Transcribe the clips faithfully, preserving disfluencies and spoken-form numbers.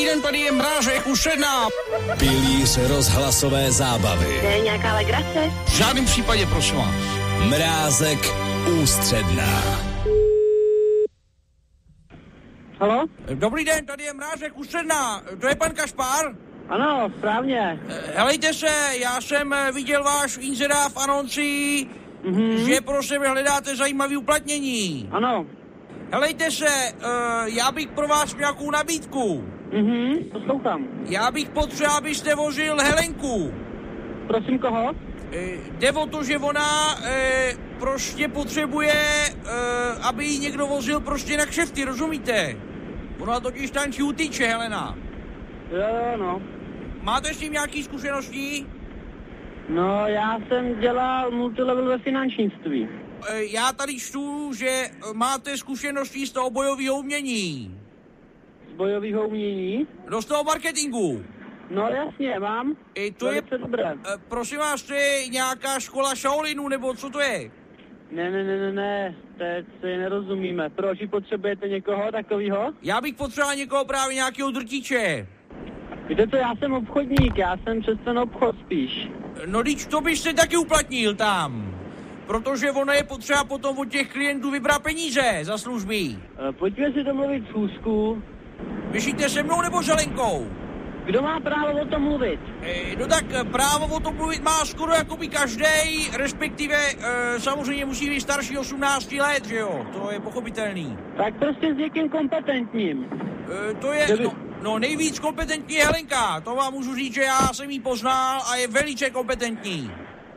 den, tady je Mrážek, už jedna. Pilíř rozhlasové zábavy. To je nějaká legrace? V žádném případě, prosím vás. Mrázek ústředná. Halo? Dobrý den, tady je Mrážek, už jedna. To je pan Kašpar? Ano, správně. Helejte se, já jsem viděl váš inzerát v anonci, mm-hmm. že pro sebe hledáte zajímavé uplatnění. Ano. Helejte se, uh, já bych pro vás nějakou nabídku. Mhm, poslouchám. Já bych potřeboval, abyste vozil Helenku. Prosím, koho? E, jde o to, že ona e, prostě potřebuje, e, aby ji někdo vozil prostě na kšefty, rozumíte? Ona totiž tančí u tyče, Helena. Jo, jo, no. Máte s tím nějaký zkušenosti? No, já jsem dělal multilevel ve finančnictví. E, já tady čtu, že máte zkušenosti z toho bojového umění. Z bojového umění? Do z toho marketingu. No jasně, mám. E, to Velice je, dobré. E, prosím vás, to je nějaká škola Shaolinu, nebo co to je? Ne, ne, ne, ne, ne, teď si nerozumíme. Proč potřebujete někoho takového? Já bych potřeboval někoho právě nějakého drtiče. Víte co, já jsem obchodník, já jsem přes ten obchod spíš. No když to byste taky uplatnil tam. Protože ono je potřeba potom od těch klientů vybrat peníze za služby. E, pojďme si domluvit schůzku. Vyšíte se mnou nebo s Helenkou? Kdo má právo o tom mluvit? E, no tak právo o tom mluvit má skoro jakoby každej, respektive e, samozřejmě musí být starší osmnáct let, že jo? To je pochopitelný. Tak prostě s někým kompetentním. E, to je, no, no nejvíc kompetentní je Helenka. To vám můžu říct, že já jsem jí poznal a je velice kompetentní.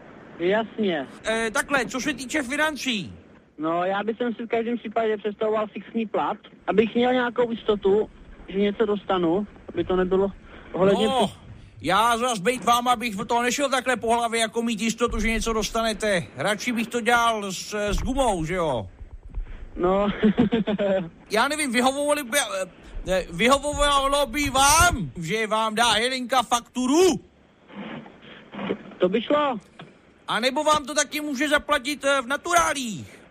Jasně. E, takhle, co se týče financí. No, já bych si v každém případě představoval fixní plat, abych měl nějakou jistotu, že něco dostanu, aby to nebylo ohledně... No, při... já zas bejt vám, abych v toho nešel takhle po hlavě, jako mít jistotu, že něco dostanete. Radši bych to dělal s, s gumou, že jo? No... Já nevím, vyhovovali by... Vyhovovalo by vám, že vám dá Helenka fakturu? To by šlo. A nebo vám to taky může zaplatit v naturálích?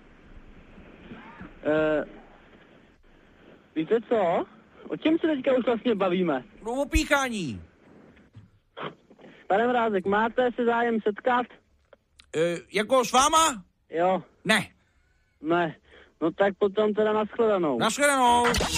Uh, víte co? O čem se teďka už vlastně bavíme? No o píchání. Pane Mrázek, máte se zájem setkat? E, jako s váma? Jo. Ne. Ne. No tak potom teda nashledanou. Nashledanou.